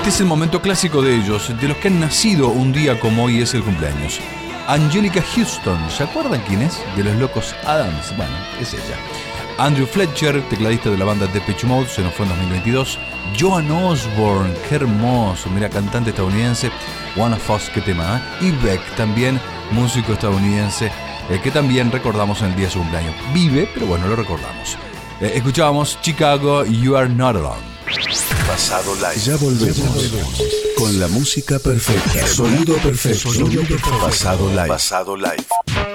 Este es el momento clásico de ellos, de los que han nacido un día como hoy es el cumpleaños. Angelica Houston, ¿se acuerdan quién es? De los Locos Adams. Bueno, es ella. Andrew Fletcher, tecladista de la banda Depeche Mode, se nos fue en 2022. Joan Osborne, qué hermoso, mira, cantante estadounidense. One of Us, qué tema, ¿eh? Y Beck también, músico estadounidense, que también recordamos en el día de su cumpleaños. Vive, pero bueno, lo recordamos. Escuchábamos Chicago, You Are Not Alone. Pasado Live. Ya volvemos. Con la música perfecta. Sonido perfecto. Pasado Live. Pasado Live.